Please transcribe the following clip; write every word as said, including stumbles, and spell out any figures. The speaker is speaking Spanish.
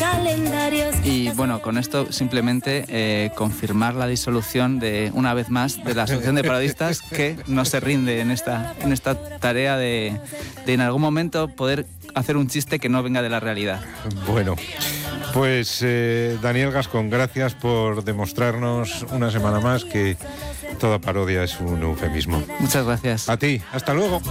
Y bueno, con esto simplemente eh, confirmar la disolución de, una vez más, de la Asociación de Parodistas, que no se rinde en esta, en esta tarea de, de en algún momento poder hacer un chiste que no venga de la realidad. Bueno, pues eh, Daniel Gascón, gracias por demostrarnos una semana más que toda parodia es un eufemismo. Muchas gracias. A ti, hasta luego.